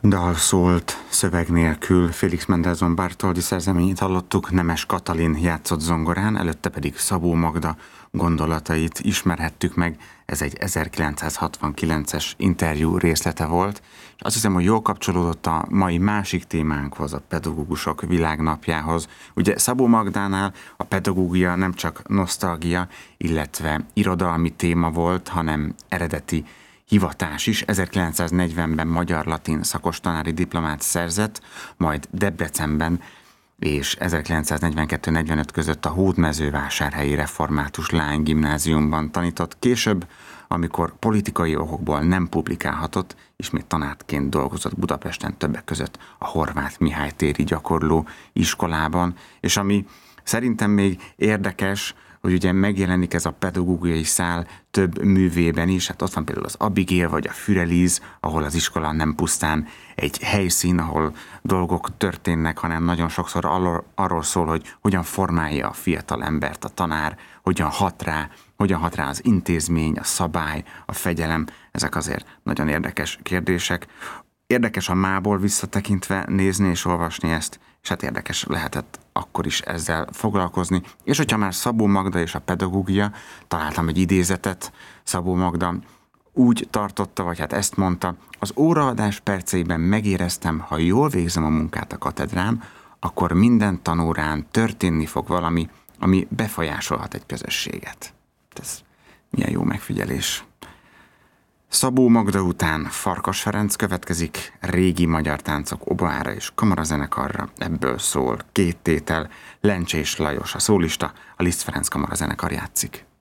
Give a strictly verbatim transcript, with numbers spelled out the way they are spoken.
Dal szólt szöveg nélkül, Félix Mendelssohn Bartholdy szerzeményét hallottuk, Nemes Katalin játszott zongorán, előtte pedig Szabó Magda gondolatait ismerhettük meg. Ez egy ezerkilencszázhatvankilences interjú részlete volt, és azt hiszem, hogy jól kapcsolódott a mai másik témánkhoz, a pedagógusok világnapjához. Ugye Szabó Magdánál a pedagógia nem csak nosztalgia, illetve irodalmi téma volt, hanem eredeti hivatás is. ezerkilencszáznegyvenben magyar-latin szakostanári diplomát szerzett, majd Debrecenben és ezerkilencszáznegyvenkettő negyvenöt között a Hódmezővásárhelyi Református Leánygimnáziumban tanított. Később, amikor politikai okokból nem publikálhatott, ismét tanárként dolgozott Budapesten, többek között a Horváth Mihály téri gyakorló iskolában, és ami szerintem még érdekes, hogy ugye megjelenik ez a pedagógiai szál több művében is, hát ott van például az Abigail vagy a Fürelíz, ahol az iskola nem pusztán egy helyszín, ahol dolgok történnek, hanem nagyon sokszor arról, arról szól, hogy hogyan formálja a fiatal embert a tanár, hogyan hat rá, hogyan hat rá az intézmény, a szabály, a fegyelem. Ezek azért nagyon érdekes kérdések. Érdekes a mából visszatekintve nézni és olvasni ezt, és hát érdekes lehetett akkor is ezzel foglalkozni. És hogyha már Szabó Magda és a pedagógia, találtam egy idézetet, Szabó Magda úgy tartotta, vagy hát ezt mondta: az óraadás perceiben megéreztem, ha jól végzem a munkát a katedrán, akkor minden tanórán történni fog valami, ami befolyásolhat egy közösséget. Ez milyen jó megfigyelés. Szabó Magda után Farkas Ferenc következik, régi magyar táncok oboára és kamarazenekarra, ebből szól két tétel, Lencsés Lajos a szólista, a Liszt Ferenc kamarazenekar játszik.